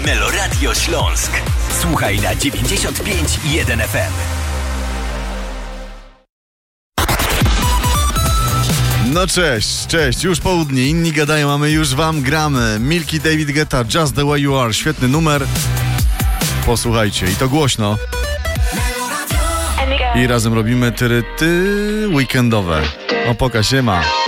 Meloradio Śląsk. Słuchaj na 95,1 FM. No cześć, już południe, inni gadają, a my już wam gramy. Milky, David Guetta, Just the Way You Are, świetny numer. Posłuchajcie, i to głośno. I razem robimy tyryty weekendowe. O, pokaż się ma.